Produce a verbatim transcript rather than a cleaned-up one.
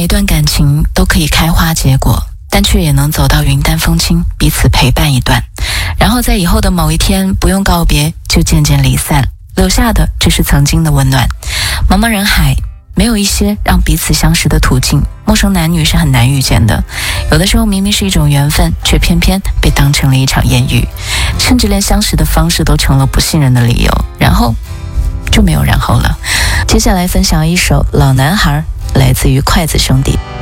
每一段感情都可以开花结果，但却也能走到云淡风轻，彼此陪伴一段，然后在以后的某一天不用告别就渐渐离散，留下的只是曾经的温暖。茫茫人海，没有一些让彼此相识的途径，陌生男女是很难遇见的。有的时候明明是一种缘分，却偏偏被当成了一场艳遇，甚至连相识的方式都成了不信任的理由，然后就没有然后了。接下来分享一首《老男孩》，来自于筷子兄弟。